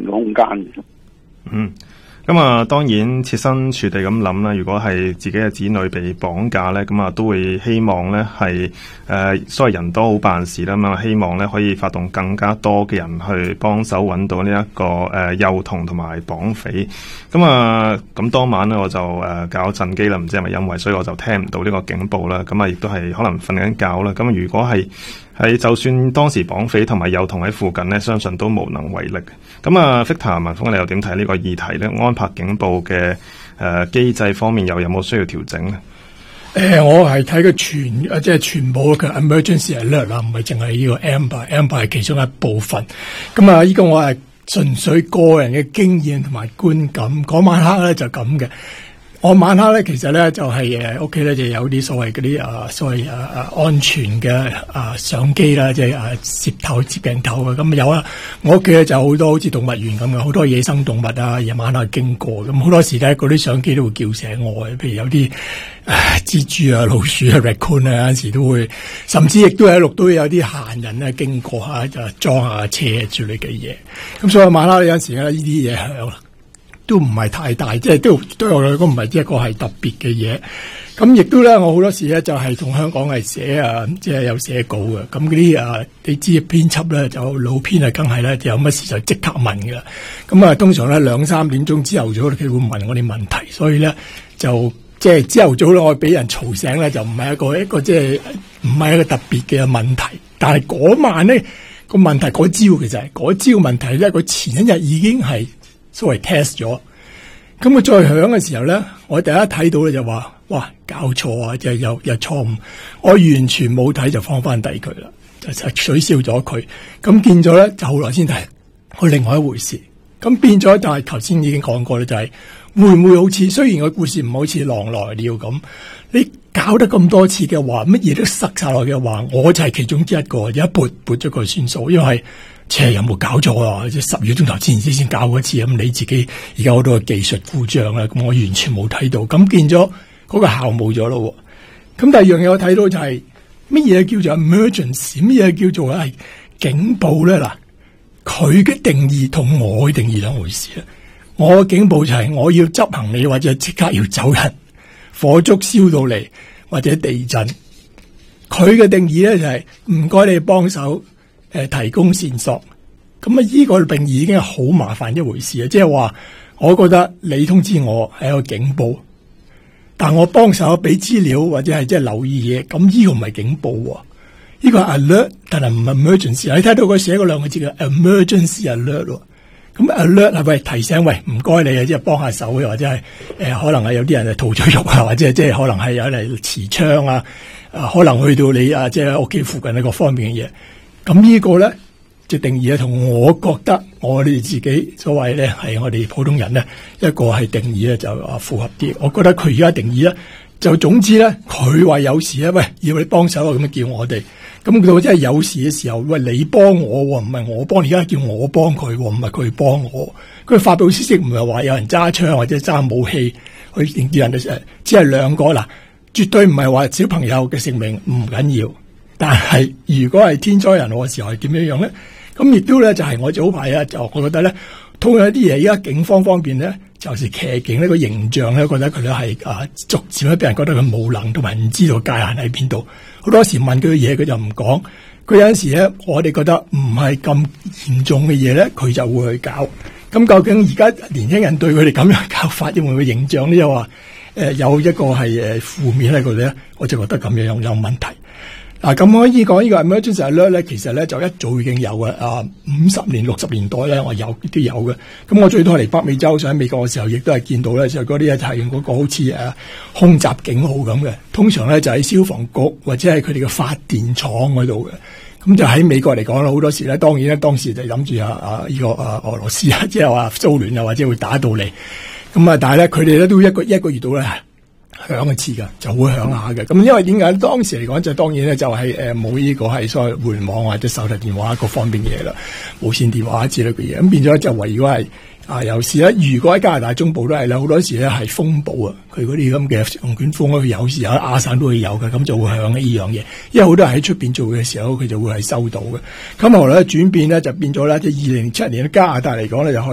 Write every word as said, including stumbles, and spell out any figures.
嘅空間嘅。 嗯。咁啊，當然設身處地咁諗啦。如果係自己嘅子女被綁架咧，咁啊都會希望咧係誒所謂人多好辦事啦。咁啊，希望咧可以發動更加多嘅人去幫手揾到呢、這、一個誒、呃、幼童同埋綁匪。咁啊，咁當晚咧我就誒、呃、搞震機啦，唔知係咪因為，所以我就聽唔到呢個警報啦。咁啊，亦都係可能瞓緊覺啦。咁如果係係就算當時綁匪同埋幼童喺附近呢，相信都無能為力。咁啊 Victor 文鋒，你又點睇呢個議題呢？安拍警報嘅誒機制方面又有冇需要調整呢？ 誒、呃，我係睇個全誒即係全部嘅 emergency alert 啦，唔係淨係呢個 amber，amber 係其中一部分。咁啊，呢個我係純粹個人嘅經驗同埋觀感。嗰晚黑咧就咁嘅。我晚黑咧，其實咧就係誒屋企咧就有啲所謂嗰啲啊，所謂啊啊安全嘅啊相機啦，即係啊攝頭攝鏡頭嘅咁有啦。我屋企咧就好多好似動物園咁嘅，好多野生動物啊，夜晚黑經過咁好多時咧，嗰啲相機都會叫醒我嘅。譬如有啲啊蜘蛛啊、老鼠啊、raccoon 啊，有陣時都會，甚至亦都喺錄到有啲閒人咧經過下就裝下車之類嘅嘢。咁所以晚黑有陣時咧呢啲嘢響啦。都唔係太大，即係都對我嚟講唔係一個係特別嘅嘢。咁亦都咧，我好多時咧就係同香港係寫啊，即係有寫稿嘅。咁嗰啲啊，你知編輯咧就老編啊，梗係咧有乜事就即刻問㗎啦。咁啊，通常咧兩三點鐘朝頭早佢會問我啲問題，所以咧就即係朝頭早咧我俾人嘈醒咧，就唔係一個一個即係唔係一個特別嘅問題。但係嗰晚咧個問題嗰朝其實係嗰朝問題咧，佢前一日已經係所謂 test 咗，咁佢再響嘅時候咧，我第一睇到咧就話，哇，搞錯啊，即係有有錯誤，我完全冇睇就放翻低佢啦，就取消咗佢。咁變咗咧，就後來先睇，去另外一回事。咁變咗，就係頭先已經講過啦，就係、是、會唔會好似雖然個故事唔好似狼來了咁，你搞得咁多次嘅話，乜嘢都塞晒落嘅話，我就係其中之一個，有一撥撥咗佢算數，因為。車有冇搞錯啊？即係十二個鐘頭前先先搞一次咁，你自己而家好多技術故障啦，咁我完全冇睇到，咁變咗嗰個效冇咗咯。咁第二樣嘢我睇到就係乜嘢叫做 emergency， 乜嘢叫做係警報咧？嗱，佢嘅定義同我嘅定義兩回事啊。我嘅警報就係我要執行李或者即刻要走人，火燭燒到嚟或者地震。佢嘅定義咧就係唔該你幫手。誒，提供線索，咁啊，呢個定義已經係好麻煩一回事啊！即係話，我覺得你通知我係一個警報，但我幫手俾資料或者係即係留意嘢，咁呢個唔係警報，呢個係 alert，但係唔係 emergency。你睇到佢寫嗰兩個字嘅 emergency alert，咁 alert 係咪提醒？喂，唔該你啊，即係幫下手，或者係誒、呃，可能係有啲人係逃咗獄啊，或者即係可能係有嚟持槍啊，啊，可能去到你啊，即係屋企附近呢各方面嘅嘢。咁呢個咧，就定義咧，同我覺得我哋自己所謂咧，係我哋普通人咧，一個係定義咧就啊符合啲。我覺得佢而家定義咧，就總之咧，佢話有事咧，喂，要你幫手啊，咁樣叫我哋。咁到真係有事嘅時候，喂，你幫我，唔係我幫你，而家叫我幫佢，唔係佢幫我。佢發佈消息唔係話有人揸槍或者揸武器去令到人哋誒，只係兩個嗱，絕對唔係話小朋友嘅性命唔緊要。但係如果係天災人禍嘅時候係點樣樣咧？咁亦都咧就係、是、我早排啊，就我覺得咧，通過一啲嘢，而家警方方面咧，就是騎警呢個形象咧，覺得佢咧係啊，逐漸咧俾人覺得佢無能，同埋唔知道界限喺邊度。好多時問佢嘅嘢，佢就唔講。佢有陣時咧，我哋覺得唔係咁嚴重嘅嘢咧，佢就會去搞。咁究竟而家年輕人對佢哋咁樣搞法，會唔會形象咧？又話誒有一個係誒負面喺度咧，我就覺得咁樣有有問題。嗱，咁可以講呢個 emergency alert 咧，其實咧就一早已經有嘅。啊，五十年、六十年代咧，我有都有嘅。咁我最多嚟北美洲，上喺美國嘅時候，亦都係見到咧，就嗰啲咧就係用嗰個好似誒空襲警號咁嘅。通常咧就喺消防局或者係佢哋嘅發電廠嗰度嘅。咁就喺美國嚟講啦，好多時咧，當然咧當時就諗住啊啊呢個啊俄羅斯啊，即係話蘇聯啊，或者會打到嚟。咁啊，但係咧佢哋咧都一個一個月到咧。響一次噶，就會響下嘅。咁因為點解當時嚟講就當然咧就係誒冇呢個係所謂互聯網或者手提電話各方面嘅嘢啦，無線電話之類嘅嘢。咁變咗就為如果係啊有時咧，如果喺加拿大中部都係咧，好多時咧係風暴啊，佢嗰啲咁嘅龍捲風咧，佢有時喺亞省都會有嘅，咁就會響呢樣嘢。因為好多人喺出邊做嘅時候，佢就會係收到嘅。咁後來咧轉變咧就變咗咧，即係二零零七年加拿大嚟講咧就。